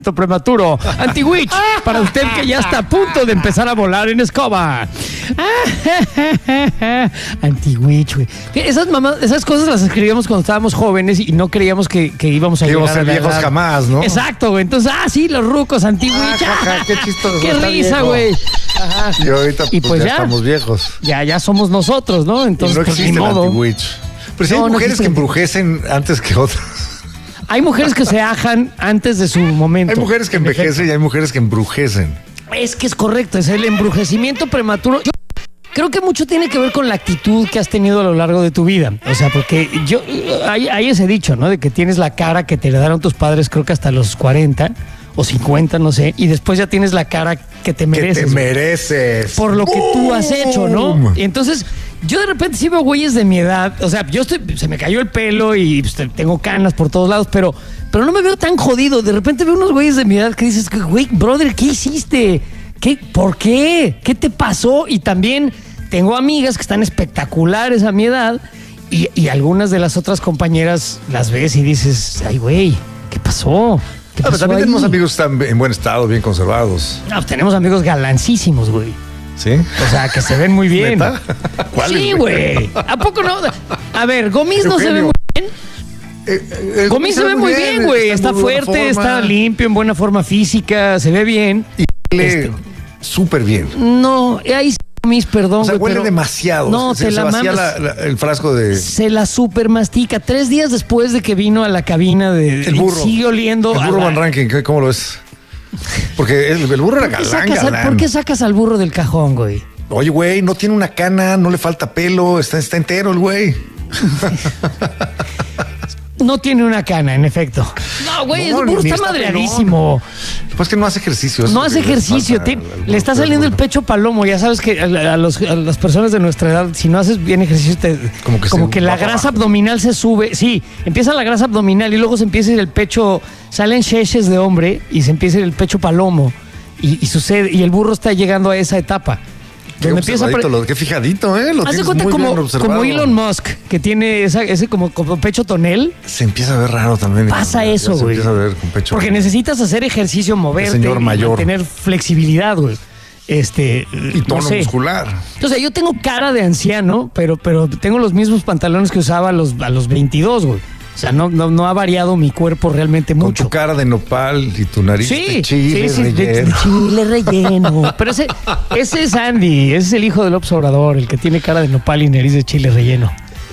prematuro. Anti-Witch, para usted que ya está a punto de empezar a volar en escoba. Anti-Witch, güey. Esas cosas las escribíamos cuando estábamos jóvenes y no creíamos que íbamos a llegar a ser viejos jamás, ¿no? Exacto, güey. Entonces, sí, los rucos, Anti-Witch. Qué chistoso. Qué risa, güey. Y ahorita pues ya estamos viejos. Ya somos nosotros, ¿no? Entonces, no existe el Anti-Witch. Pero sí hay mujeres que embrujecen antes que otras. Hay mujeres que se ajan antes de su momento. Hay mujeres que envejecen y hay mujeres que embrujecen. Es que es correcto, es el embrujecimiento prematuro. Yo creo que mucho tiene que ver con la actitud que has tenido a lo largo de tu vida. O sea, porque hay ese dicho, ¿no? De que tienes la cara que te heredaron tus padres, creo que hasta los 40 o 50, no sé. Y después ya tienes la cara que te mereces. Que te mereces. Por lo que tú has hecho, ¿no? Y entonces, yo de repente sí veo güeyes de mi edad. O sea, se me cayó el pelo y pues, tengo canas por todos lados, pero no me veo tan jodido. De repente veo unos güeyes de mi edad que dices, güey, brother, ¿qué hiciste? ¿Por qué? ¿Qué te pasó? Y también tengo amigas que están espectaculares a mi edad y algunas de las otras compañeras las ves y dices, ay, güey, ¿qué pasó? Pero también tenemos amigos que están en buen estado, bien conservados. No, pues tenemos amigos galancísimos, güey. ¿Sí? O sea, que se ven muy bien. ¿Neta? ¿Cuáles? Sí, güey. ¿A poco no? A ver, Gomis no se ve muy bien. Gomis se ve muy bien, güey. Está fuerte, está limpio, en buena forma física, se ve bien. Y huele súper bien. No, ahí sí, Gomis, perdón. O sea, huele pero demasiado. No, se vacía el frasco de... Se la super mastica. 3 días después de que vino a la cabina de... El burro. Sigue oliendo. El burro Van Ranking, ¿cómo lo ves? Porque el burro era galán. ¿Por qué sacas al burro del cajón, güey? Oye, güey, no tiene una cana, no le falta pelo, está entero el güey. No tiene una cana, en efecto. No, güey, el burro está madreadísimo. Pues que no hace ejercicio. No hace ejercicio. Le está saliendo el pecho palomo. Ya sabes que a las personas de nuestra edad, si no haces bien ejercicio, como que la grasa abdominal se sube. Sí, empieza la grasa abdominal y luego se empieza a ir el pecho. Salen cheches de hombre y se empieza a ir el pecho palomo. Y sucede. Y el burro está llegando a esa etapa. Qué fijadito, ¿eh? Haz de cuenta como Elon Musk, que tiene ese como pecho tonel. Se empieza a ver raro también. Pasa eso, güey. Se empieza a ver con pecho. Porque necesitas hacer ejercicio, moverte. Señor mayor. Tener flexibilidad, güey. Y tono muscular. Entonces, yo tengo cara de anciano, pero tengo los mismos pantalones que usaba a los 22, güey. O sea, no ha variado mi cuerpo realmente mucho. Con tu cara de nopal y tu nariz de chile relleno. De chile relleno. Pero ese es Andy, ese es el hijo del López Obrador, el que tiene cara de nopal y nariz de chile relleno.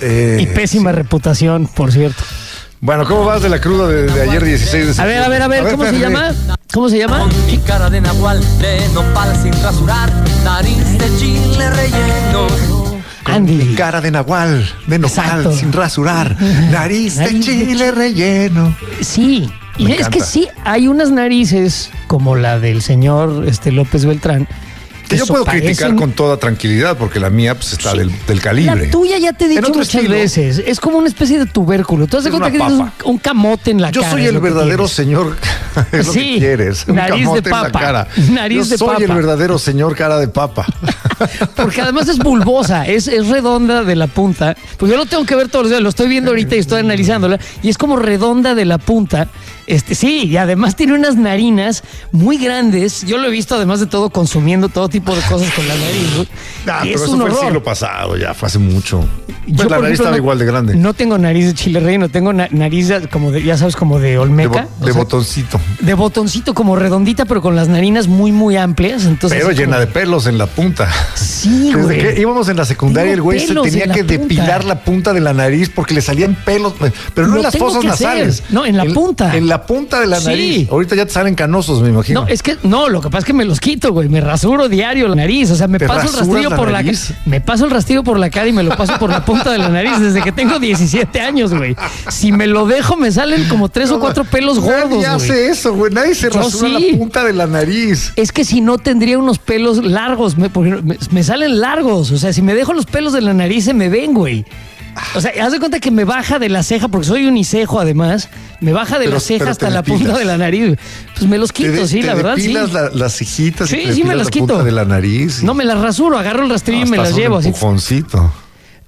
Y pésima reputación, por cierto. Bueno, ¿cómo vas de la cruda de ayer 16 de septiembre? A ver, ¿cómo se llama? ¿Cómo se llama? Con mi cara de nahual, de nopal sin rasurar, nariz de chile relleno. Andy. Mi cara de nahual, de nopal, sin rasurar, nariz de chile relleno. Sí, y es que sí, hay unas narices como la del señor López Beltrán. Que yo puedo criticar con toda tranquilidad porque la mía pues está del calibre. La tuya ya te he dicho muchas veces. Es como una especie de tubérculo. Tú te das cuenta que tienes un camote en la cara. Yo soy el verdadero señor. Es lo que quieres. Un camote en la cara. Nariz de papa. Yo soy el verdadero señor cara de papa. Porque además es bulbosa, es redonda de la punta. Pues yo lo tengo que ver todos los días. Lo estoy viendo ahorita y estoy analizándola. Y es como redonda de la punta. Sí, y además tiene unas narinas muy grandes. Yo lo he visto, además de todo, consumiendo todo tipo de cosas con la nariz, ¿no? Pero eso fue el siglo pasado, ya fue hace mucho. Pues la nariz estaba igual de grande. No tengo nariz de chile relleno, tengo nariz como de, ya sabes, como de olmeca. De botoncito. De botoncito, como redondita, pero con las narinas muy, muy amplias. Entonces, pero llena de pelos en la punta. Sí, güey. Desde que íbamos en la secundaria, el güey se tenía que depilar la punta de la nariz porque le salían pelos, pero no en las fosas nasales. No, en la punta. En la punta de la nariz. Ahorita ya te salen canosos, me imagino. No, es que lo que pasa es que me los quito, güey. Me rasuro diario la nariz. O sea, me paso el rastrillo por la cara. Me paso el rastrillo por la cara y me lo paso por la punta de la nariz desde que tengo 17 años, güey. Si me lo dejo, me salen como 3 o 4 pelos gordos, güey. Nadie hace eso, güey. Nadie se rasura la punta de la nariz. Es que si no, tendría unos pelos largos. Porque me salen largos. O sea, si me dejo los pelos de la nariz, se me ven, güey. O sea, haz de cuenta que me baja de la ceja, porque soy unicejo además, me baja de la ceja hasta la punta de la nariz. Pues me los quito, sí, la verdad, sí. Las cejitas y me las quito. Punta de la nariz. No, me las rasuro, agarro el rastrillo y me las llevo. Empujoncito.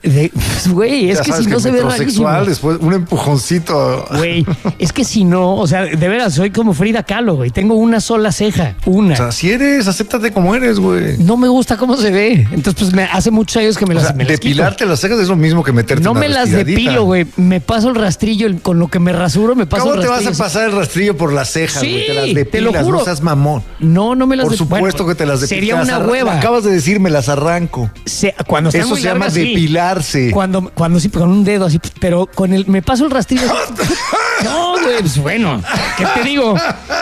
Güey, es que si no se ve rarísimo. Después un empujoncito. Güey, es que si no, o sea, de veras, soy como Frida Kahlo, güey. Tengo una sola ceja, una. O sea, si eres, acéptate como eres, güey. No me gusta cómo se ve. Entonces, pues hace muchos años que me las depilarte las cejas es lo mismo que meterte no una me las depilo, güey. Me paso el rastrillo, con lo que me rasuro, me paso el rastrillo. ¿Cómo te vas a pasar el rastrillo por las cejas, güey? Sí, te las depilas, te lo juro. No seas mamón. No me las depilo. Por supuesto que te las depilas. Sería una hueva. Acabas de decir, me las arranco. Cuando eso se llama depilarse. Cuando sí, con un dedo así, pero me paso el rastrillo. No, güey, pues bueno, ¿qué te digo?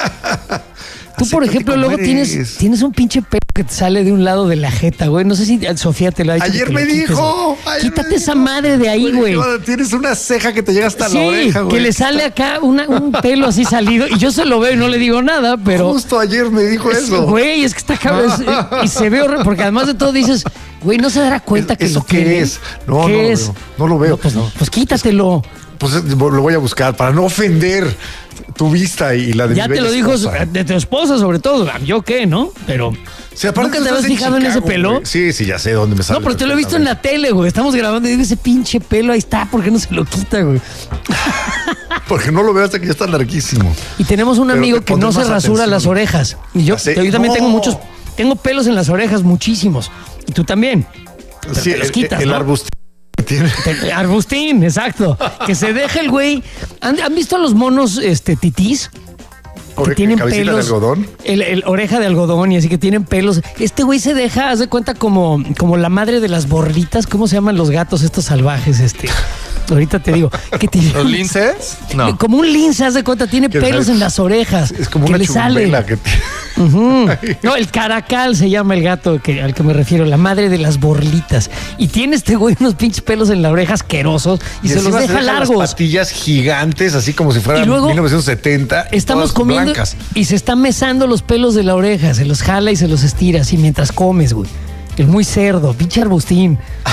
Tú, por ejemplo, luego tienes un pinche pelo que te sale de un lado de la jeta, güey. No sé si Sofía te lo ha dicho. Ayer me dijo. Quítate esa madre de ahí, güey. Tienes una ceja que te llega hasta la oreja, güey. Que le sale acá un pelo así salido. Y yo se lo veo y no le digo nada, pero... Justo ayer me dijo eso. Güey, es que está cabrón. Y se ve horrible, porque además de todo dices, güey, no se dará cuenta que ¿eso lo qué tiene. es? No lo veo. Pues quítatelo. Pues lo voy a buscar para no ofender tu vista y la de ya mi te lo dijo esposa. De tu esposa, sobre todo. ¿Yo qué, no? Pero... Sí, aparte ¿nunca te habías fijado en ese pelo? Güey. Sí, ya sé dónde me sale. No, pero te lo he visto en la tele, güey. Estamos grabando y digo, ese pinche pelo ahí está. ¿Por qué no se lo quita, güey? Porque no lo veo hasta que ya está larguísimo. Y tenemos un amigo que no se rasura las orejas. Y yo también tengo pelos en las orejas, muchísimos. Y tú también. Sí, los quitas, el ¿no? arbustín. Arbustín, exacto. Que se deja el güey. ¿Han visto a los monos titís? Que tienen pelos. ¿De algodón? El oreja de algodón y así que tienen pelos. Este güey se deja, haz de cuenta como la madre de las borritas. ¿Cómo se llaman los gatos estos salvajes? Ahorita te digo. ¿Los linces? No. Como un lince, haz de cuenta, tiene pelos en las orejas. Es como una chumbela que No, el caracal se llama el gato al que me refiero, la madre de las borlitas. Y tiene este güey unos pinches pelos en la oreja asquerosos y se los deja largos. Las patillas gigantes, así como si fueran 1970. Estamos comiendo blancas. Y se está mesando los pelos de la oreja, se los jala y se los estira así mientras comes, güey. Es muy cerdo, pinche arbustín.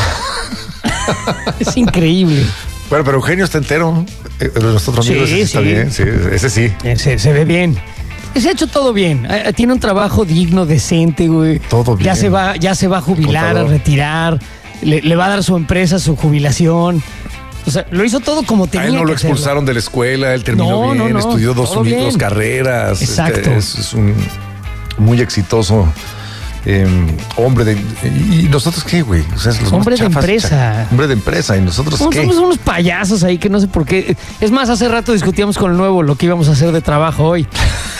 Es increíble. Bueno, pero Eugenio está entero. Nuestro amigo está bien. Sí, ese sí. Se ve bien. Se ha hecho todo bien. Tiene un trabajo digno, decente, güey. Todo bien. Ya se va a jubilar, a retirar. Le va a dar su empresa su jubilación. O sea, lo hizo todo como tenía que hacerlo. A él no lo expulsaron de la escuela, él terminó bien, estudió dos carreras. Exacto. Es un muy exitoso hombre ¿y nosotros qué, güey? O sea, los hombre de empresa. Hombre de empresa. ¿Y nosotros qué? Somos unos payasos ahí que no sé por qué. Es más, hace rato discutíamos con el nuevo lo que íbamos a hacer de trabajo hoy.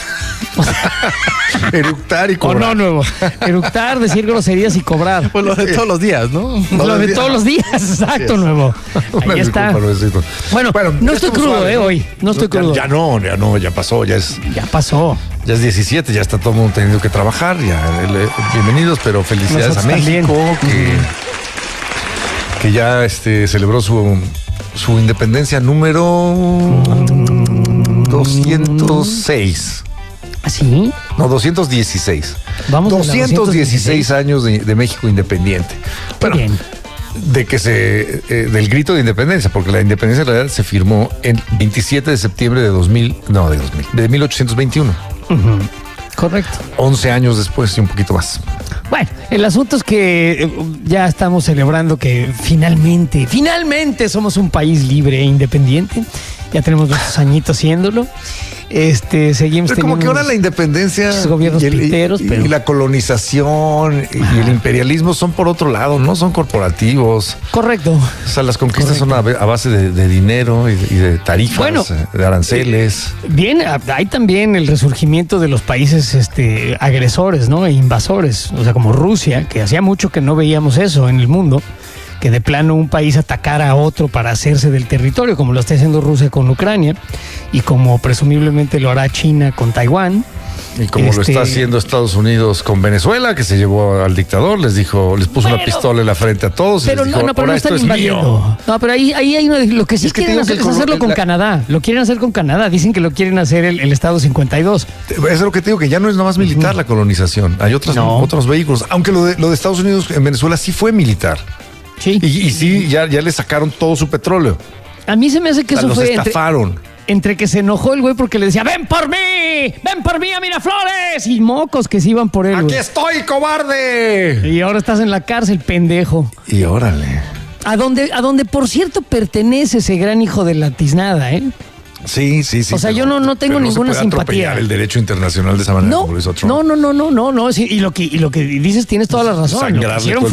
Eructar y cobrar. O no, nuevo. Eructar, decir groserías y cobrar. Pues lo de todos los días, ¿no? Lo de todos los días, exacto, nuevo. Ahí está. Bueno, no estoy crudo, hoy. No estoy crudo. Ya pasó, ya pasó. Ya es 17, ya está todo el mundo teniendo que trabajar. Bienvenidos, pero felicidades nosotros a México, que ya celebró su independencia número 206. ¿Sí? No, 216. Vamos 216 años de México independiente. Bueno, bien. Del grito de independencia, porque la independencia en realidad se firmó el 27 de septiembre de 1821. Uh-huh. Correcto. 11 años después y un poquito más. Bueno, el asunto es que ya estamos celebrando que finalmente somos un país libre e independiente. Ya tenemos muchos añitos siéndolo. Seguimos pero como que ahora la independencia gobiernos piteros, pero... y la colonización y el imperialismo son por otro lado, no son corporativos. Correcto. O sea, las conquistas son a base de dinero y de tarifas, de aranceles. Bien, hay también el resurgimiento de los países agresores, ¿no? E invasores, o sea, como Rusia, que hacía mucho que no veíamos eso en el mundo, que de plano un país atacara a otro para hacerse del territorio, como lo está haciendo Rusia con Ucrania y como presumiblemente lo hará China con Taiwán. Y como lo está haciendo Estados Unidos con Venezuela, que se llevó al dictador, les puso una pistola en la frente a todos. Pero les dijo, pero no están invadiendo. No, pero ahí hay lo que sí quieren hacer es hacerlo con Canadá. Lo quieren hacer con Canadá. Dicen que lo quieren hacer el Estado 52. Eso es lo que te digo, que ya no es nada más militar la colonización. Hay otros vehículos. Aunque lo de Estados Unidos en Venezuela sí fue militar. Sí. Y sí, ya le sacaron todo su petróleo. A mí se me hace que eso fue estafaron. Entre que se enojó el güey porque le decía, ven por mí a Miraflores, y mocos que se iban por él. Aquí estoy, cobarde. Y ahora estás en la cárcel, pendejo. Y órale. A donde, por cierto, pertenece ese gran hijo de la tiznada, ¿eh? Sí. O sea, yo no tengo ninguna simpatía. El derecho internacional de esa manera como lo hizo Trump. No. Sí, y lo que dices tienes toda la razón. Lo que hicieron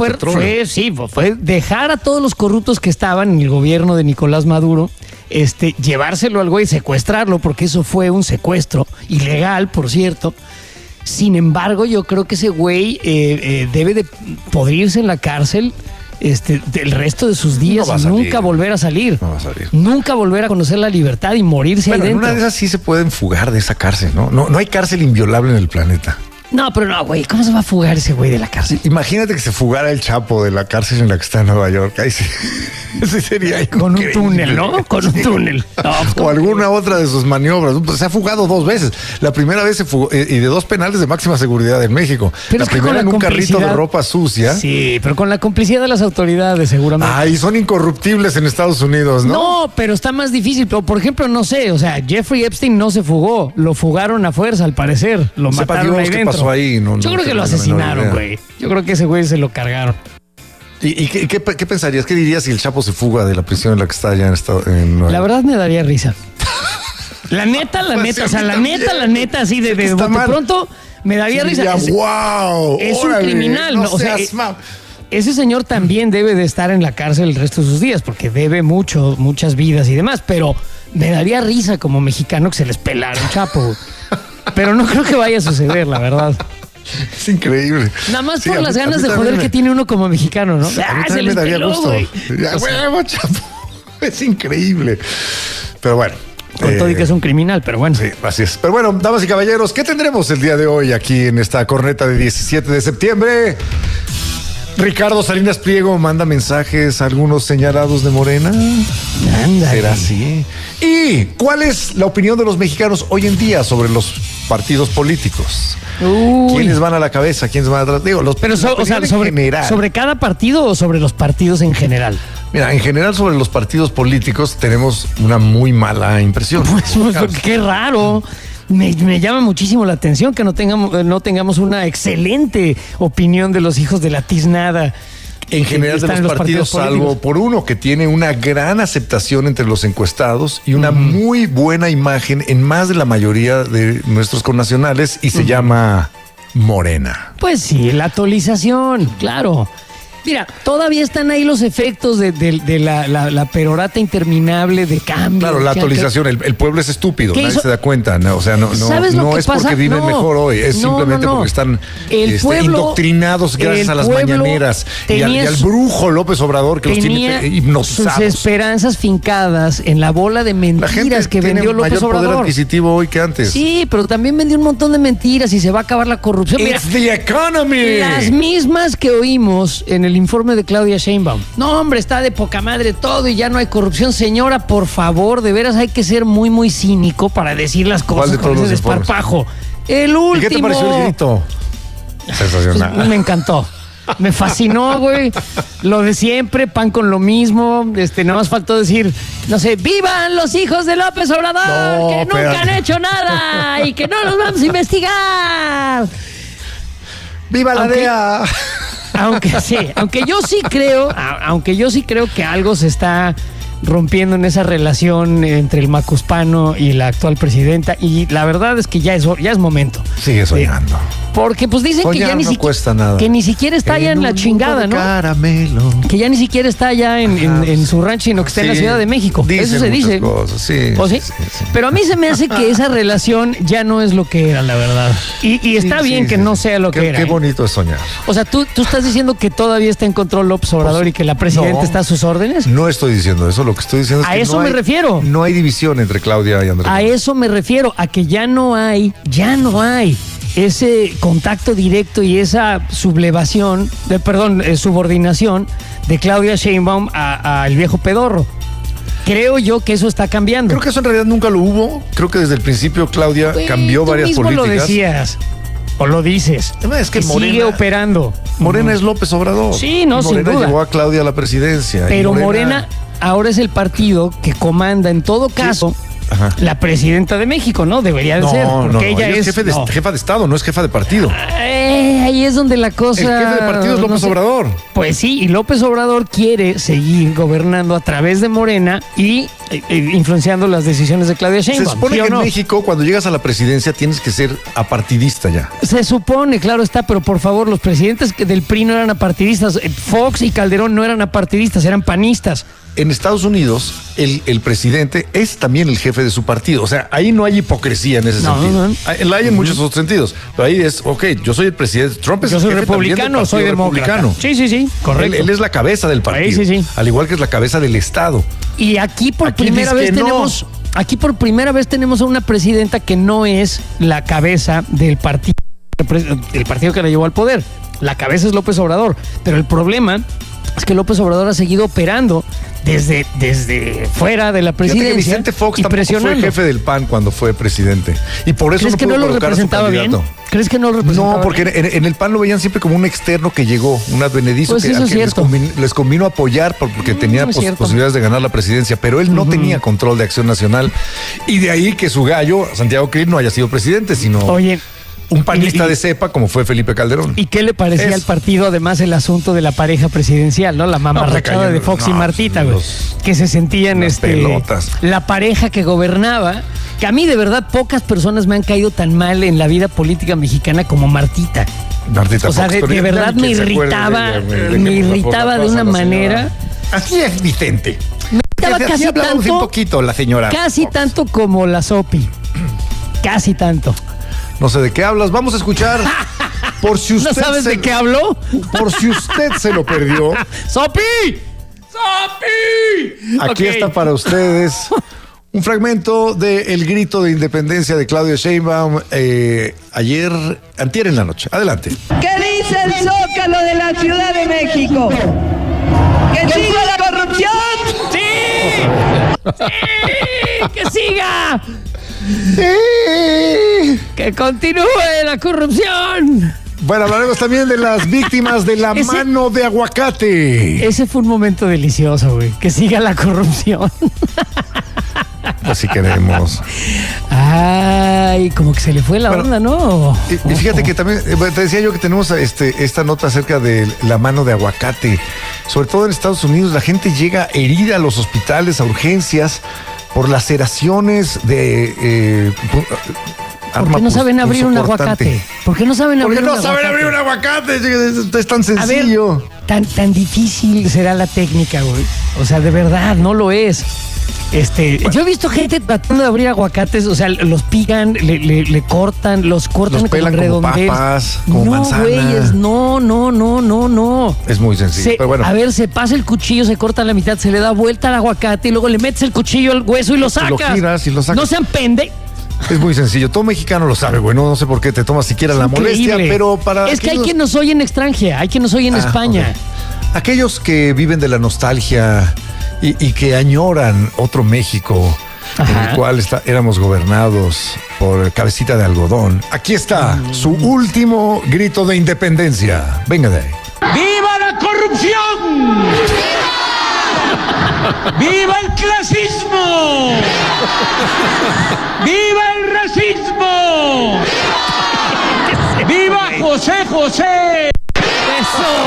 fue dejar a todos los corruptos que estaban en el gobierno de Nicolás Maduro, llevárselo al güey, secuestrarlo, porque eso fue un secuestro ilegal, por cierto. Sin embargo, yo creo que ese güey debe de podrirse en la cárcel del resto de sus días y nunca volver a salir. No va a salir. Nunca volver a conocer la libertad y morirse ahí dentro. En una de esas sí se pueden fugar de esa cárcel, ¿no? No hay cárcel inviolable en el planeta. No, pero no, güey, ¿cómo se va a fugar ese güey de la cárcel? Imagínate que se fugara el Chapo de la cárcel en la que está en Nueva York. Ahí sí. Ese sería con un túnel, ¿no? Con un túnel. O alguna otra de sus maniobras. Se ha fugado 2 veces. La primera vez se fugó, y de 2 penales de máxima seguridad en México. Pero la primera en un carrito de ropa sucia. Sí, pero con la complicidad de las autoridades, seguramente. Ay, son incorruptibles en Estados Unidos, ¿no? No, pero está más difícil. Por ejemplo, no sé, o sea, Jeffrey Epstein no se fugó. Lo fugaron a fuerza, al parecer. Lo mataron ahí dentro. ¿Qué pasó ahí? Yo creo que lo asesinaron, güey. Yo creo que ese güey se lo cargaron. ¿Y qué pensarías? ¿Qué dirías si el Chapo se fuga de la prisión en la que está allá en Nueva York? La verdad me daría risa. La neta, o sea, la neta, así de pronto me daría risa. ¡Wow! Es un criminal, ¿no? O sea, ese señor también debe de estar en la cárcel el resto de sus días, porque debe muchas vidas y demás, pero me daría risa como mexicano que se les pelara un Chapo. Pero no creo que vaya a suceder, la verdad. Es increíble. Nada más por las ganas de joder que tiene uno como mexicano, ¿no? A mí también me daría gusto. Chapo. Es increíble. Pero bueno. Con todo y que es un criminal, pero bueno. Sí, así es. Pero bueno, damas y caballeros, ¿qué tendremos el día de hoy aquí en esta corneta de 17 de septiembre? Ricardo Salinas Pliego manda mensajes a algunos señalados de Morena. Ándale. ¿Será así? ¿Y cuál es la opinión de los mexicanos hoy en día sobre los partidos políticos? ¿Quiénes van a la cabeza? ¿Quiénes van atrás? Digo, pero sobre cada partido o sobre los partidos en general. Mira, en general sobre los partidos políticos tenemos una muy mala impresión. Pues qué raro. Me llama muchísimo la atención que no tengamos una excelente opinión de los hijos de la tiznada. En general de los partidos, salvo por uno que tiene una gran aceptación entre los encuestados y una muy buena imagen en más de la mayoría de nuestros connacionales y se llama Morena. Pues sí, la actualización, claro. Mira, todavía están ahí los efectos de la perorata interminable de cambio. Claro, la actualización. El pueblo es estúpido, nadie se da cuenta. No, o sea, no es porque viven mejor hoy, es simplemente porque están indoctrinados gracias a las mañaneras y al brujo López Obrador que los tiene hipnotizados. Sus esperanzas fincadas en la bola de mentiras que vendió López Obrador. Poder adquisitivo hoy que antes. Sí, pero también vendió un montón de mentiras y se va a acabar la corrupción. It's the economy. Las mismas que oímos en el informe de Claudia Sheinbaum. No, hombre, está de poca madre todo y ya no hay corrupción. Señora, por favor, de veras hay que ser muy, muy cínico para decir las cosas con ese desparpajo. El último. ¿Y qué te pareció el grito? Sensacional. Pues, me encantó. Me fascinó, güey. Lo de siempre, pan con lo mismo. Nada más faltó decir, no sé, ¡vivan los hijos de López Obrador! Que nunca han hecho nada y que no los vamos a investigar. ¡Viva la DEA! Aunque yo sí creo que algo se está rompiendo en esa relación entre el macuspano y la actual presidenta, y la verdad es que ya es momento. Sigue soñando. Porque pues dicen que ya no cuesta nada. Que ni siquiera está allá en la chingada, ¿no? Caramelo. Que ya ni siquiera está allá en su rancho, sino que está en la Ciudad de México. Eso se dice. Cosas, sí. ¿O sí? Pero a mí se me hace que esa relación ya no es lo que era, la verdad. Y está bien que no sea lo que era. Qué bonito es soñar. O sea, ¿tú estás diciendo que todavía está en control López Obrador y que la presidenta está a sus órdenes? No estoy diciendo eso. Lo que estoy diciendo es que a eso me refiero. No hay división entre Claudia y Andrés. A eso me refiero, a que ya no hay ese contacto directo y esa subordinación de Claudia Sheinbaum al viejo pedorro. Creo yo que eso está cambiando. Creo que eso en realidad nunca lo hubo. Creo que desde el principio Claudia cambió varias políticas. Tú mismo lo decías. O lo dices. Es que Morena sigue operando. Morena es López Obrador. Sí, no, sin duda. Morena llevó a Claudia a la presidencia. Pero Morena ahora es el partido que comanda en todo caso la presidenta de México, ¿no? Debería de ser. Porque ella es jefa de Estado, no es jefa de partido. Ahí es donde la cosa... El jefe de partido es López Obrador. Pues sí, y López Obrador quiere seguir gobernando a través de Morena y influenciando las decisiones de Claudia Sheinbaum. Se supone que en México, cuando llegas a la presidencia, tienes que ser apartidista ya. Se supone, claro está, pero por favor, los presidentes del PRI no eran apartidistas. Fox y Calderón no eran apartidistas, eran panistas. En Estados Unidos, el presidente es también el jefe de su partido. O sea, ahí no hay hipocresía en ese sentido. No. La hay en muchos otros sentidos. Pero ahí es, yo soy el presidente. Trump es yo el soy jefe republicano, soy demócrata. Sí, correcto. Él es la cabeza del partido. Sí. Al igual que es la cabeza del Estado. Y aquí por primera vez tenemos a una presidenta que no es la cabeza del partido que la llevó al poder. La cabeza es López Obrador. Pero el problema es que López Obrador ha seguido operando desde fuera de la presidencia. Que Vicente Fox tampoco fue jefe del PAN cuando fue presidente. Y por eso ¿crees que no lo representaba bien? ¿Crees que no lo representaba? No, porque en el PAN lo veían siempre como un externo que llegó, un advenedizo pues que les convino apoyar porque tenía posibilidades de ganar la presidencia, pero él no tenía control de Acción Nacional. Y de ahí que su gallo, Santiago Krill, no haya sido presidente, sino... un panista de cepa como fue Felipe Calderón. ¿Y qué le parecía al partido, además, el asunto de la pareja presidencial, ¿no? La mamarrachada de Fox y Martita, güey. Que se sentían pelotas. La pareja que gobernaba. Que a mí, de verdad, pocas personas me han caído tan mal en la vida política mexicana como Martita. O sea, de verdad me irritaba de una manera. Así es, Vicente. Me irritaba casi tanto. Un poquito la señora. Casi tanto como la Sopi. Casi tanto. No sé de qué hablas. Vamos a escuchar. Por si usted ¿no sabes de qué habló? Por si usted se lo perdió. ¡Sopi! Aquí está para ustedes un fragmento de El Grito de Independencia de Claudia Sheinbaum antier en la noche. Adelante. ¿Qué dice el Zócalo de la Ciudad de México? ¡Que siga la corrupción! ¡Sí! ¡Que siga! ¡Que continúe la corrupción! Bueno, hablaremos también de las víctimas de la mano de aguacate. Ese fue un momento delicioso, güey. Que siga la corrupción. Así queremos. Ay, como que se le fue la onda, ¿no? Y fíjate que también, te decía yo que tenemos esta nota acerca de la mano de aguacate. Sobre todo en Estados Unidos, la gente llega herida a los hospitales, a urgencias, por laceraciones de ¿por qué no saben abrir un aguacate? ¿Por qué no saben abrir un aguacate? ¿Por qué no saben abrir un aguacate? Es tan sencillo. A ver, tan difícil será la técnica, güey. O sea, de verdad, no lo es. Yo he visto gente tratando de abrir aguacates, o sea, los pican, le cortan, los pelan con redondeles. Como papas, como manzanas. Güeyes, no. Es muy sencillo, pero bueno. A ver, se pasa el cuchillo, se corta la mitad, se le da vuelta al aguacate y luego le metes el cuchillo al hueso y lo sacas. Lo giras y lo sacas. No sean Es muy sencillo. Todo mexicano lo sabe, güey. No sé por qué te tomas siquiera la molestia, pero para... Es que hay quien nos oye en extranjera, hay quien nos oye en España. Okay. Aquellos que viven de la nostalgia y que añoran otro México, en el cual éramos gobernados por cabecita de algodón. Aquí está su último grito de independencia. Venga de ahí. ¡Viva la corrupción! ¡Viva el clasismo! ¡Viva el racismo! ¡Viva José! ¡Eso!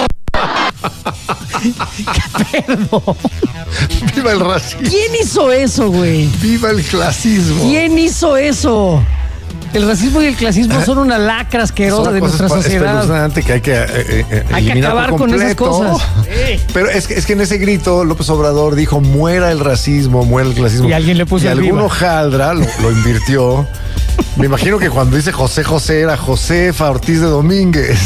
¿Qué pedo? ¡Viva el racismo! ¿Quién hizo eso, güey? ¡Viva el clasismo! ¿Quién hizo eso? El racismo y el clasismo son una lacra asquerosa de nuestra sociedad. Es que hay que acabar con esas cosas. Sí. Pero es que en ese grito López Obrador dijo: muera el racismo, muera el clasismo. Y alguien le puso algún hojaldra lo invirtió. Me imagino que cuando dice José era Josefa Ortiz de Domínguez.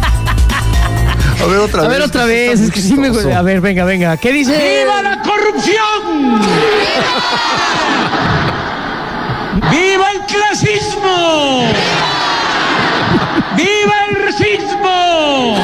A ver otra vez. Es que sí me... A ver, venga. ¿Qué dice? ¡Viva la corrupción! ¡Viva el clasismo! ¡Viva el racismo!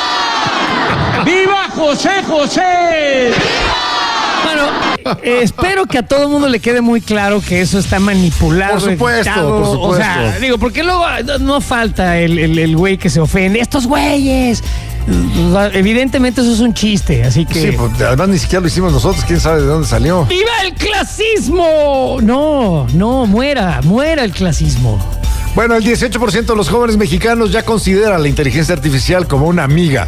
¡Viva José! Bueno, espero que a todo el mundo le quede muy claro que eso está manipulado. Por supuesto. O sea, porque luego no falta el güey que se ofende. Estos güeyes Evidentemente eso es un chiste, así que... Sí, pues, además ni siquiera lo hicimos nosotros, quién sabe de dónde salió. ¡Viva el clasismo! No, muera el clasismo. Bueno, el 18% de los jóvenes mexicanos ya considera la inteligencia artificial como una amiga.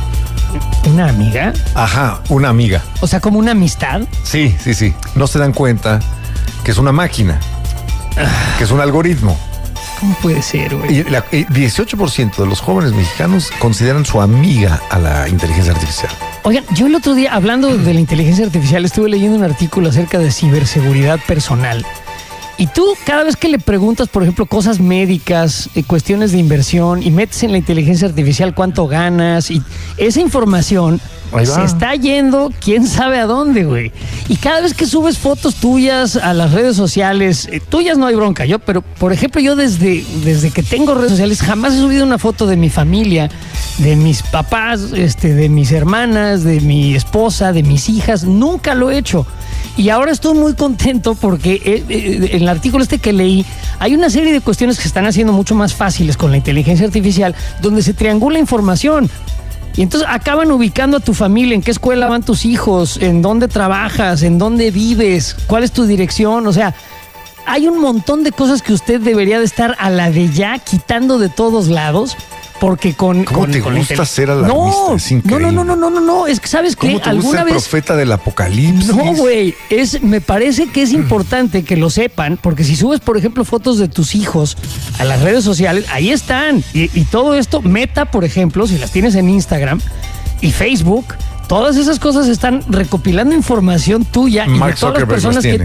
¿Una amiga? Ajá, una amiga. O sea, como una amistad. Sí. No se dan cuenta que es una máquina, que es un algoritmo. ¿Cómo puede ser, güey? Y 18% de los jóvenes mexicanos consideran su amiga a la inteligencia artificial. Oigan, yo el otro día, hablando de la inteligencia artificial, estuve leyendo un artículo acerca de ciberseguridad personal. Y tú, cada vez que le preguntas, por ejemplo, cosas médicas, cuestiones de inversión, y metes en la inteligencia artificial cuánto ganas, y esa información se está yendo quién sabe a dónde, güey. Y cada vez que subes fotos tuyas a las redes sociales, tuyas no hay bronca, pero, por ejemplo, yo desde que tengo redes sociales jamás he subido una foto de mi familia, de mis papás, de mis hermanas, de mi esposa, de mis hijas, nunca lo he hecho. Y ahora estoy muy contento porque en el artículo que leí hay una serie de cuestiones que se están haciendo mucho más fáciles con la inteligencia artificial, donde se triangula información. Y entonces acaban ubicando a tu familia, en qué escuela van tus hijos, en dónde trabajas, en dónde vives, cuál es tu dirección. O sea, hay un montón de cosas que usted debería de estar a la de ya quitando de todos lados. Porque ¿Cómo te gusta ser alarmista? Es increíble. No, es que ¿sabes qué? ¿Cómo te gusta ser profeta del apocalipsis? No, güey, me parece que es importante que lo sepan, porque si subes, por ejemplo, fotos de tus hijos a las redes sociales, ahí están. Y todo esto, Meta, por ejemplo, si las tienes en Instagram y Facebook, todas esas cosas están recopilando información tuya y Mark de todas las personas que...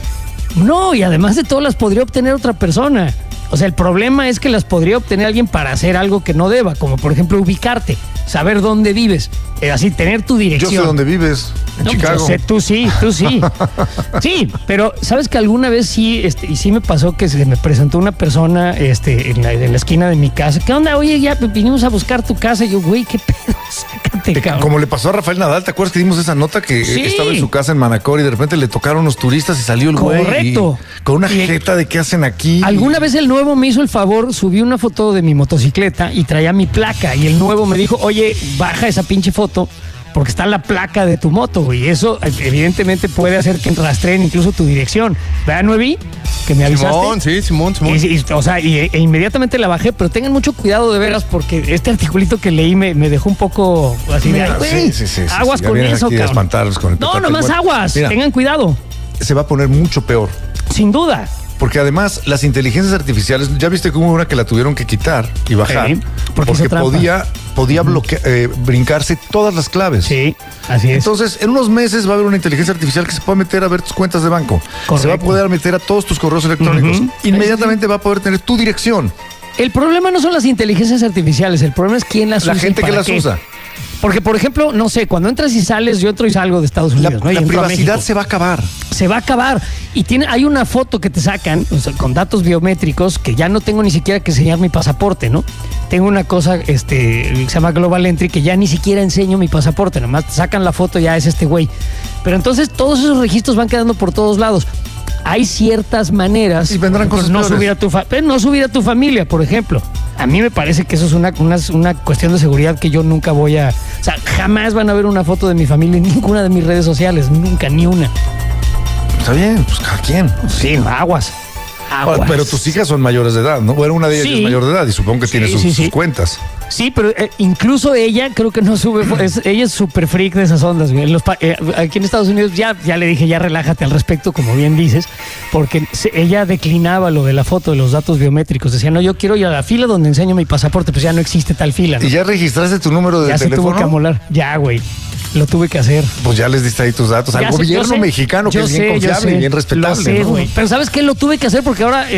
No, y además de todo las podría obtener otra persona. O sea, el problema es que las podría obtener alguien para hacer algo que no deba, como por ejemplo ubicarte, saber dónde vives, así tener tu dirección. Yo sé dónde vives, en Chicago. Yo sé, tú sí. Sí, pero ¿sabes que alguna vez sí, y sí me pasó que se me presentó una persona en la esquina de mi casa? ¿Qué onda? Oye, ya vinimos a buscar tu casa. Y yo, güey, ¿qué pedo? Sácate, cabrón. Como le pasó a Rafael Nadal, ¿te acuerdas que dimos esa nota que estaba en su casa en Manacor y de repente le tocaron unos turistas y salió el güey? Correcto. Con una jeta de qué hacen aquí. Alguna vez el nuevo me hizo el favor, subí una foto de mi motocicleta y traía mi placa y el nuevo me dijo, oye, baja esa pinche foto porque está la placa de tu moto, güey. Eso evidentemente puede hacer que rastreen incluso tu dirección. ¿Verdad, Nuevi? Que me avisaste. Simón. E inmediatamente la bajé, pero tengan mucho cuidado de veras porque este articulito que leí me dejó un poco así de, güey, aguas con eso, cabrón. No, nomás aguas. Mira, tengan cuidado. Se va a poner mucho peor. Sin duda. Porque además las inteligencias artificiales, ya viste que hubo una que la tuvieron que quitar y bajar, porque podía brincarse todas las claves. Sí, así es. Entonces, en unos meses va a haber una inteligencia artificial que se puede meter a ver tus cuentas de banco. Correcto. Se va a poder meter a todos tus correos electrónicos. Inmediatamente va a poder tener tu dirección. El problema no son las inteligencias artificiales, el problema es quién las usa. La gente que las usa. Porque, por ejemplo, no sé, cuando entras y sales, yo entro y salgo de Estados Unidos. La privacidad se va a acabar. Se va a acabar. Y hay una foto que te sacan, o sea, con datos biométricos, que ya no tengo ni siquiera que enseñar mi pasaporte, ¿no? Tengo una cosa que se llama Global Entry, que ya ni siquiera enseño mi pasaporte, nomás te sacan la foto, ya es este güey. Pero entonces todos esos registros van quedando por todos lados. Hay ciertas maneras. Y vendrán cosas no subir a tu familia, por ejemplo. A mí me parece que eso es una cuestión de seguridad que yo nunca voy a... O sea, jamás van a ver una foto de mi familia en ninguna de mis redes sociales. Nunca, ni una. Está bien, pues cada quien. Sí, aguas. Pero tus hijas son mayores de edad, ¿no? Bueno, una de ellas es mayor de edad y supongo que tiene sus cuentas. Sí, pero incluso ella creo que no sube. Ella es súper freak de esas ondas, güey. Aquí en Estados Unidos ya le dije, ya relájate al respecto, como bien dices, porque ella declinaba lo de la foto de los datos biométricos. Decía, no, yo quiero ir a la fila donde enseño mi pasaporte, pues ya no existe tal fila, ¿no? ¿Y ya registraste tu número de teléfono? Ya se tuvo que amolar. Ya, güey. Lo tuve que hacer. Pues ya les diste ahí tus datos al gobierno mexicano, que es bien confiable y bien respetable. Lo sé, güey. Pero ¿sabes qué? Lo tuve que hacer porque ahora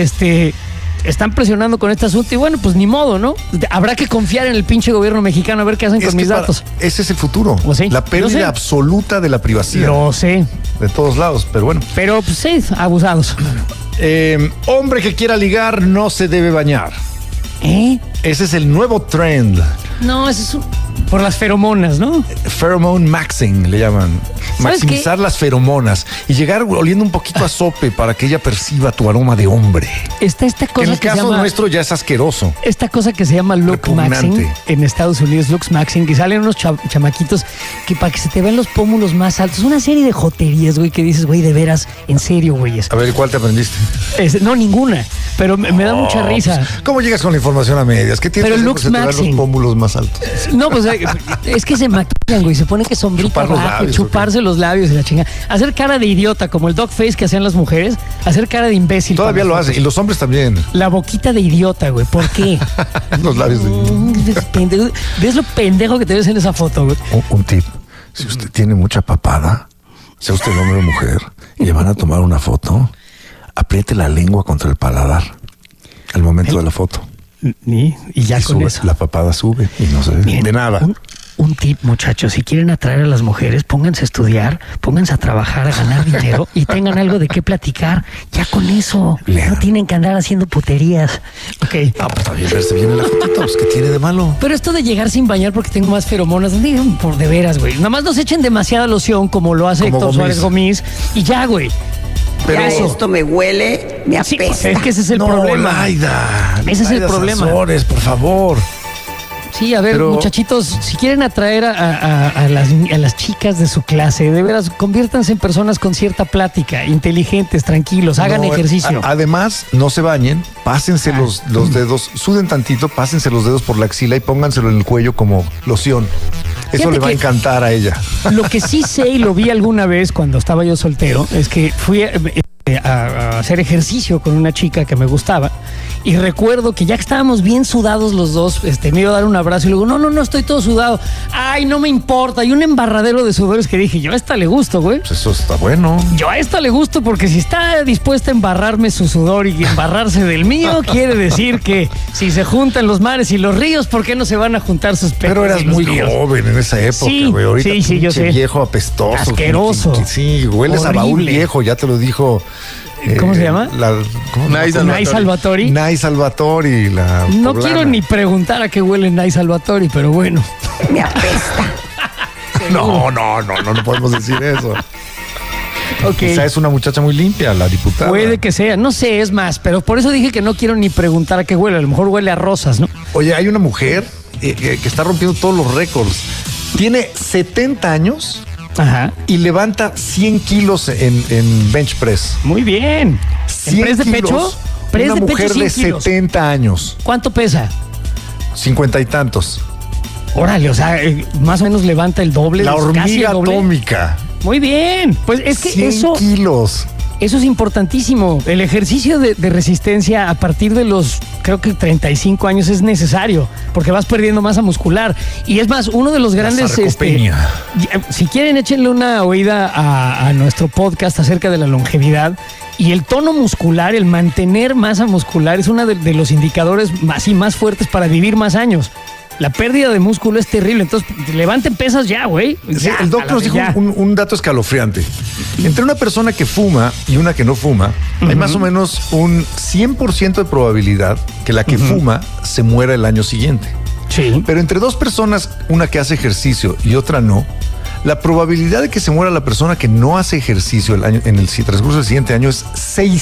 están presionando con este asunto y bueno, pues ni modo, ¿no? Habrá que confiar en el pinche gobierno mexicano a ver qué hacen con mis datos. Ese es el futuro. Pues sí, la pérdida absoluta de la privacidad. Lo sé. De todos lados, pero bueno. Pero pues sí, abusados. Hombre que quiera ligar no se debe bañar. Ese es el nuevo trend. No, ese es un... Por las feromonas, ¿no? Pheromone maxing le llaman. Maximizar las feromonas y llegar oliendo un poquito a sope para que ella perciba tu aroma de hombre. Está esta cosa que en el caso nuestro ya es asqueroso. Esta cosa que se llama look maxing en Estados Unidos, looks maxing, que salen unos chamaquitos que para que se te vean los pómulos más altos, una serie de joterías, güey, que dices, güey, de veras, en serio, güey. A ver, ¿cuál te aprendiste? No, ninguna, pero me da mucha risa. Pues, ¿cómo llegas con la información a medias? ¿Qué tienes que hacer para que se te vean los pómulos más altos? No, pues es que se maquillan, güey, se pone que sombrita abajo, chuparse los labios y la chinga. Hacer cara de idiota, como el dog face que hacían las mujeres, hacer cara de imbécil. Todavía lo hace, y los hombres también. La boquita de idiota, güey, ¿por qué? Los labios de... ¿Ves lo pendejo que te ves en esa foto, güey? Un tip, si usted tiene mucha papada, sea usted hombre o mujer, y le van a tomar una foto, apriete la lengua contra el paladar al momento de la foto. Y ya con sube, eso. La papada sube y no se ve. Miren, de nada. Un tip, muchachos, si quieren atraer a las mujeres, pónganse a estudiar, pónganse a trabajar, a ganar dinero y tengan algo de qué platicar. Ya con eso. No tienen que andar haciendo puterías. Ok. Ah, pues también verse bien en la fotito, pues, ¿qué tiene de malo? Pero esto de llegar sin bañar porque tengo más feromonas, digan por de veras, güey. Nada más nos echen demasiada loción como lo hace Héctor Suárez Gómez y ya, güey. Pero ya esto me huele, me apesta. Sí, es que ese es el problema. Laida, ese es el problema. Sazores, por favor. Sí, a ver, muchachitos, si quieren atraer a las chicas de su clase, de veras, conviértanse en personas con cierta plática, inteligentes, tranquilos, hagan ejercicio. Además, no se bañen, pásense los dedos, suden tantito, pásense los dedos por la axila y pónganselo en el cuello como loción. Eso le va a encantar a ella. Lo que sí sé y lo vi alguna vez cuando estaba yo soltero, es que fui a hacer ejercicio con una chica que me gustaba y recuerdo que ya que estábamos bien sudados los dos, me iba a dar un abrazo y luego, no, estoy todo sudado. Ay, no me importa. Y un embarradero de sudores que dije, yo a esta le gusto, güey. Pues eso está bueno. Yo a esta le gusto porque si está dispuesta a embarrarme su sudor y embarrarse del mío, quiere decir que si se juntan los mares y los ríos, ¿por qué no se van a juntar sus pecos? Pero eras muy joven en esa época, güey. Ahorita sí, yo sé. Viejo apostoso. Asqueroso. Sí, hueles horrible. A baúl viejo, ya te lo dijo. ¿Cómo se llama? Nay Salvatori. Nay Salvatori, la no poblana. Quiero ni preguntar a qué huele Nay Salvatori, pero bueno. Me apesta. No podemos decir eso. Okay. Quizá es una muchacha muy limpia, la diputada. Puede que sea, no sé, es más, pero por eso dije que no quiero ni preguntar a qué huele, a lo mejor huele a rosas, ¿no? Oye, hay una mujer que está rompiendo todos los récords. Tiene 70 años. Ajá. Y levanta 100 kilos en bench press. Muy bien. ¿En press de pecho? Una mujer de 70 años. ¿Cuánto pesa? 50 y tantos. Órale, o sea, más o menos levanta el doble. La hormiga atómica. Muy bien. Pues es que 100 kilos. Eso es importantísimo. El ejercicio de resistencia a partir de los, creo que 35 años es necesario, porque vas perdiendo masa muscular. Y es más, uno de los grandes... si quieren, échenle una oída a nuestro podcast acerca de la longevidad. Y el tono muscular, el mantener masa muscular, es uno de los indicadores más fuertes para vivir más años. La pérdida de músculo es terrible, entonces levanten pesas ya, güey. Sí, el doctor nos dijo un dato escalofriante. Entre una persona que fuma y una que no fuma, hay más o menos un 100% de probabilidad que la que fuma se muera el año siguiente. Sí. Pero entre dos personas, una que hace ejercicio y otra no, la probabilidad de que se muera la persona que no hace ejercicio en el transcurso del siguiente año es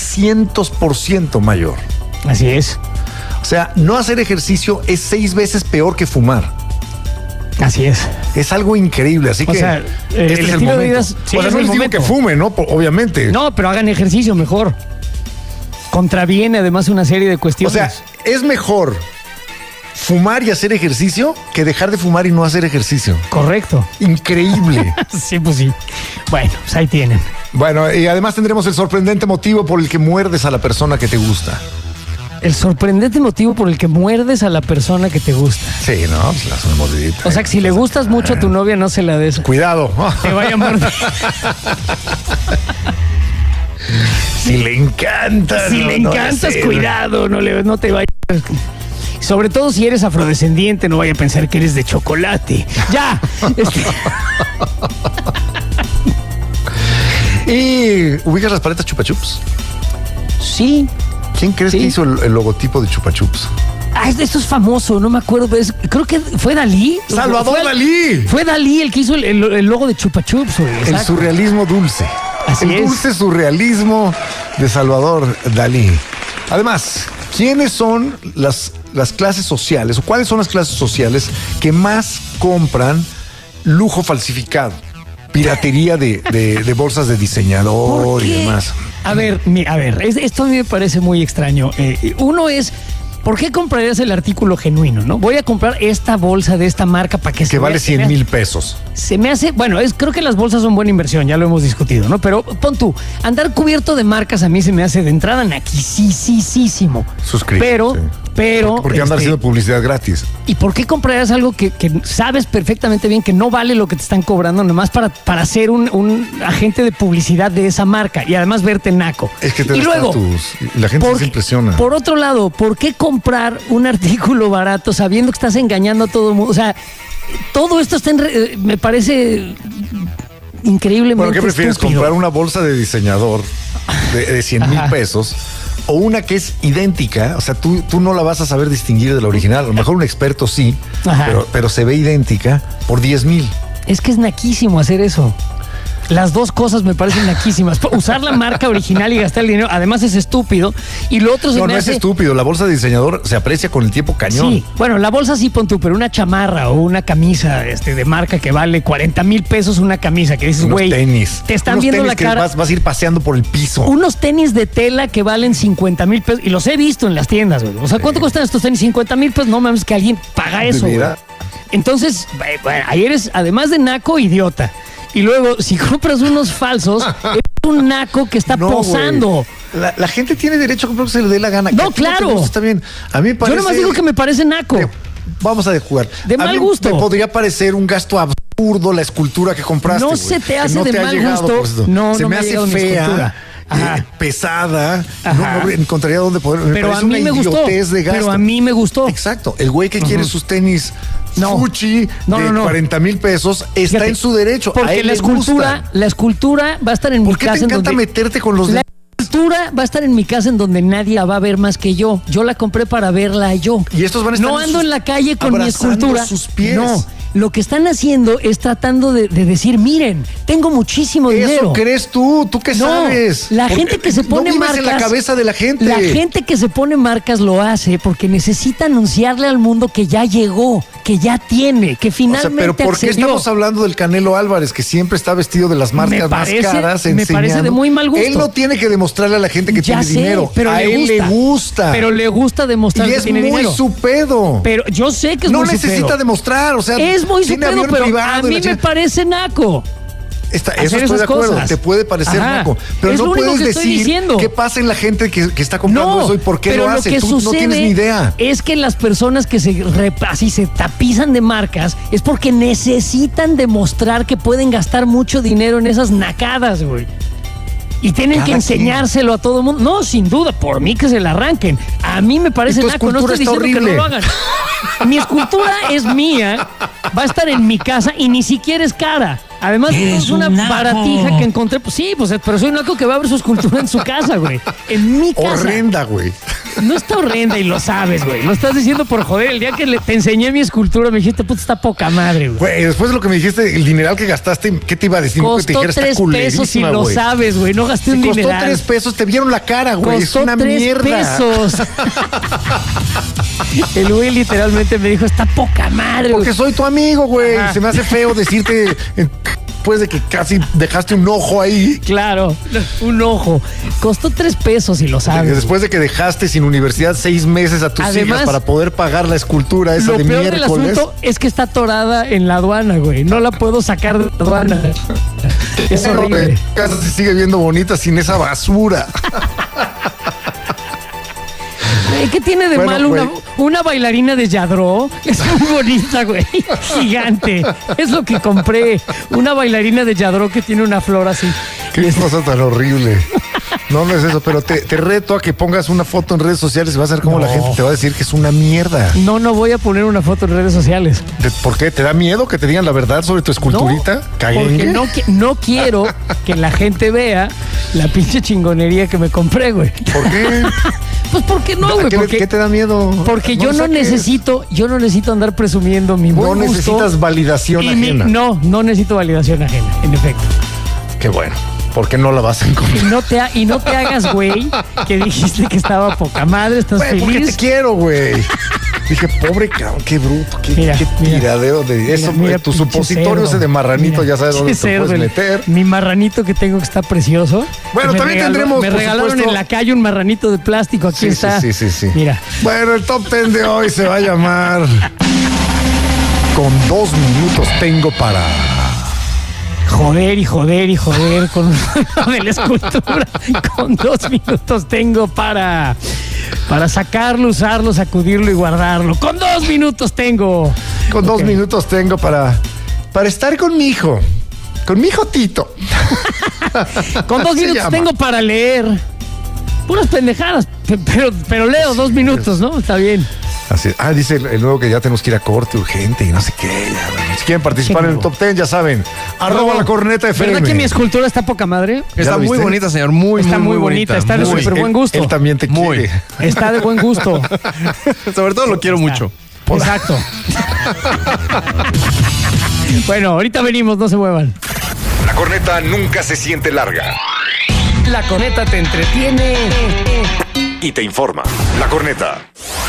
600% mayor. Así es. O sea, no hacer ejercicio es 6 veces peor que fumar. Así es. Es algo increíble, así que este es el momento. De vida, sí, no les digo que fumen, ¿no? Obviamente. No, pero hagan ejercicio mejor. Contraviene además una serie de cuestiones. O sea, es mejor fumar y hacer ejercicio que dejar de fumar y no hacer ejercicio. Correcto. Increíble. Sí, pues sí. Bueno, pues ahí tienen. Bueno, y además tendremos el sorprendente motivo por el que muerdes a la persona que te gusta. El sorprendente motivo por el que muerdes a la persona que te gusta. Sí, ¿no? Pues das una mordidita. O sea, que si le gustas mucho a tu novia, no se la des. Cuidado. Te vaya a morder. Si le encantas. Si le encantas, cuidado, no te vayas. Sobre todo si eres afrodescendiente, no vaya a pensar que eres de chocolate. ¡Ya! ¿Y ubicas las paletas Chupa Chups? Sí. ¿Quién crees que hizo el logotipo de Chupa Chups? Esto es famoso, no me acuerdo. Creo que fue Dalí. ¡Salvador Dalí! Fue Dalí el que hizo el logo de Chupa Chups, güey. El surrealismo dulce. Así el dulce surrealismo de Salvador Dalí. Además, ¿quiénes son las clases sociales o cuáles son las clases sociales que más compran lujo falsificado? Piratería de bolsas de diseñador y demás. A ver, esto a mí me parece muy extraño. Uno es, ¿por qué comprarías el artículo genuino, no? Voy a comprar esta bolsa de esta marca para que vale 100,000 pesos. Se me hace, bueno, creo que las bolsas son buena inversión, ya lo hemos discutido, ¿no? Pero pon tú, andar cubierto de marcas a mí se me hace de entrada naquisísimo. Suscrito. Pero porque andar haciendo publicidad gratis. ¿Y por qué comprarías algo que sabes perfectamente bien que no vale lo que te están cobrando nomás para ser un agente de publicidad de esa marca y además verte naco? Es que te da estatus. La gente se impresiona. Por otro lado, ¿por qué comprar un artículo barato sabiendo que estás engañando a todo el mundo? O sea, todo esto está me parece increíblemente Bueno, ¿qué prefieres? estúpido. ¿Comprar una bolsa de diseñador de 100,000 pesos? O una que es idéntica, o sea, tú no la vas a saber distinguir de la original. A lo mejor un experto sí, pero se ve idéntica por 10,000. Es que es naquísimo hacer eso. Las dos cosas me parecen naquísimas. Usar la marca original y gastar el dinero, además es estúpido. Y lo otro no es estúpido. La bolsa de diseñador se aprecia con el tiempo cañón. Sí, bueno, la bolsa sí pon tú, pero una chamarra o una camisa de marca que vale 40,000 pesos una camisa, que dices, güey, tenis. Te están viendo la cara. Vas a ir paseando por el piso. Unos tenis de tela que valen 50,000 pesos. Y los he visto en las tiendas, güey. O sea, ¿cuánto cuestan estos tenis? 50,000 pesos. No mames, que alguien paga eso, güey. Entonces, bueno, ahí eres, además de naco, idiota. Y luego, si compras unos falsos, es un naco que está posando. La gente tiene derecho a comprar lo que se le dé la gana. No, claro. Está bien. A mí me parece. Yo nomás digo que me parece naco. Vamos a jugar. De mal gusto. Me podría parecer un gasto absurdo la escultura que compraste. No se te hace de mal gusto. No, se me hace fea. Pesada. No encontraría dónde poder. Pero a mí me gustó. Pero a mí me gustó. Exacto. El güey que quiere sus tenis Fuchi de 40,000 pesos está en su derecho. Porque la escultura va a estar en mi casa. ¿Por qué te encanta meterte con los La escultura va a estar en mi casa en donde nadie la va a ver más que yo. Yo la compré para verla yo. Y estos van a estar no ando en la calle con mi escultura. Sus pies. No. Lo que están haciendo es tratando de decir, miren, tengo muchísimo dinero. ¿Eso crees tú? ¿Tú qué sabes? La gente que se pone marcas. En la cabeza de la gente. La gente que se pone marcas lo hace porque necesita anunciarle al mundo que ya llegó, que ya tiene, que finalmente pero ¿por qué estamos hablando del Canelo Álvarez, que siempre está vestido de las marcas más caras? Me parece de muy mal gusto. Él no tiene que demostrarle a la gente que tiene dinero. Pero a él le gusta. Pero le gusta demostrar que tiene dinero. Y es muy su pedo. Pero yo sé que es muy su pedo. No necesita demostrar, o sea, es muy su pedo, pero a mí me parece naco. Eso estoy de acuerdo, te puede parecer naco, pero no puedes decir qué pasa en la gente que está comprando eso y por qué lo hace. Tú no tienes ni idea. Es que las personas que así se tapizan de marcas es porque necesitan demostrar que pueden gastar mucho dinero en esas nacadas, güey. Y tienen que enseñárselo a todo el mundo. No, sin duda, por mí que se la arranquen. A mí me parece naco, no estoy diciendo que no lo hagan. Mi escultura es mía, va a estar en mi casa y ni siquiera es cara. Además, es una baratija que encontré. Pues sí, pero soy un naco que va a ver su escultura en su casa, güey. En mi casa. Horrenda, güey. No está horrenda y lo sabes, güey. Lo estás diciendo por joder. El día que te enseñé mi escultura, me dijiste, puta, está poca madre, güey. Güey, después de lo que me dijiste, el dineral que gastaste, ¿qué te iba a decir? Costó que te 3 pesos y lo sabes, güey. No gasté un dineral. Costó 3 pesos, te vieron la cara, güey. Es una mierda. 3 pesos. El güey literalmente me dijo, está poca madre, porque soy tu amigo, güey. Se me hace feo decirte después de que casi dejaste un ojo ahí. Claro, un ojo. Costó 3 pesos y lo sabes. Después de que dejaste sin universidad 6 meses a tus hijas para poder pagar la escultura esa de miércoles. Lo peor del asunto es que está atorada en la aduana, güey. No la puedo sacar de la aduana. Es horrible. La casa se sigue viendo bonita sin esa basura. ¿Qué tiene de malo una bailarina de Yadró? Es muy bonita, güey. Gigante. Es lo que compré. Una bailarina de Yadró que tiene una flor así. Qué cosa tan horrible. No es eso, pero te reto a que pongas una foto en redes sociales y vas a ver cómo la gente te va a decir que es una mierda. No voy a poner una foto en redes sociales. ¿Por qué? ¿Te da miedo que te digan la verdad sobre tu esculturita? Porque no quiero que la gente vea la pinche chingonería que me compré, güey. ¿Por qué? Pues porque no, güey. ¿Qué te da miedo? Porque yo no necesito andar presumiendo mi buen gusto. No necesitas validación ajena. No necesito validación ajena, en efecto. Qué bueno. ¿Por qué no la vas a encontrar? Y no te hagas, güey, que dijiste que estaba poca madre, estás feliz. Porque te quiero, güey. Dije, pobre cabrón, qué bruto, qué tiradero de eso. Tu supositorio ese de marranito, ya sabes dónde te puedes meter. Mi marranito que tengo que está precioso. Bueno, también tendremos. Me regalaron en la calle un marranito de plástico. Aquí está. Sí. Mira. Bueno, el top 10 de hoy se va a llamar Con 2 minutos tengo para. Joder con lo de la escultura. Con 2 minutos tengo para sacarlo, usarlo, sacudirlo y guardarlo. Con 2 minutos tengo. Con 2 minutos tengo para estar con mi hijo. Con mi hijo Tito. Con 2 minutos tengo para leer. Puras pendejadas, pero leo 2 minutos, ¿no? Está bien. Así, dice el nuevo que ya tenemos que ir a corte urgente y no sé qué. Si quieren participar en el top 10, ya saben. @lacorneta_FM. ¿Verdad que mi escultura está poca madre? Está muy bonita, señor. Está muy bonita. Está de súper buen gusto. Él también te quiere. Está de buen gusto. Sobre todo lo quiero mucho. Exacto. Bueno, ahorita venimos, no se muevan. La corneta nunca se siente larga. La corneta te entretiene y te informa. La corneta.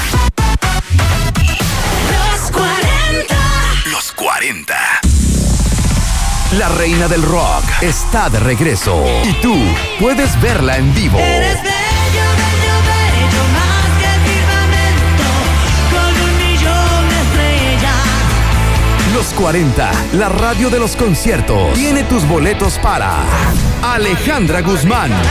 Los 40. La reina del rock está de regreso y tú puedes verla en vivo. Eres bello, bello, bello, más que el firmamento, con 1 millón de estrellas. Los 40, la radio de los conciertos, tiene tus boletos para Alejandra Guzmán.